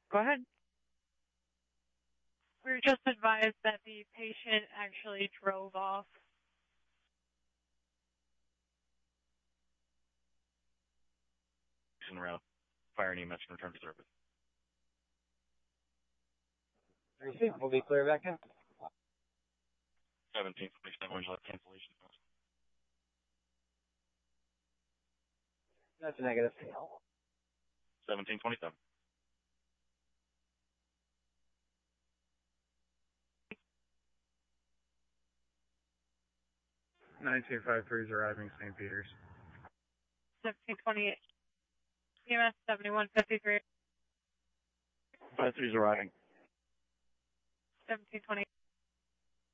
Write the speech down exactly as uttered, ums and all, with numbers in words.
Go ahead. We were just advised that the patient actually drove off. Around fire and E M S return to service. Receive. We'll be clear back in. seventeen twenty-seven, left cancellation. That's a negative. seventeen twenty-seven. nine two five three is arriving Saint Peter's. seventeen twenty-eight. E M S seventy-one fifty-three. five three is arriving. seventeen twenty-eight.